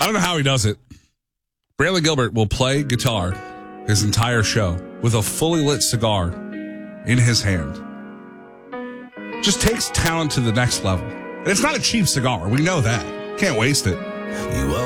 I don't know how he does it. Brantley Gilbert will play guitar his entire show with a fully lit cigar in his hand. Just takes talent to the next level. And it's not a cheap cigar. We know that. Can't waste it.